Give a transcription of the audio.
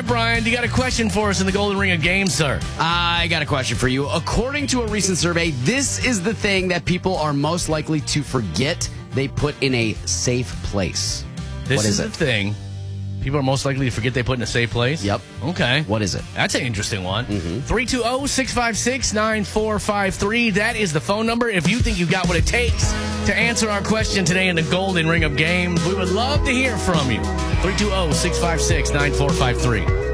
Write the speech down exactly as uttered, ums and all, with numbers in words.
right, Brian, you got a question for us in the Golden Ring of Games, sir? I got a question for you. According to a recent survey, this is the thing that people are most likely to forget they put in a safe place. This What is, is it? the thing people are most likely to forget they put in a safe place? Yep. Okay. What is it? That's an interesting one. Mm-hmm. three two zero, six five six, nine four five three. That is the phone number. If you think you got what it takes to answer our question today in the Golden Ring of Games, we would love to hear from you. three two zero, six five six, nine four five three.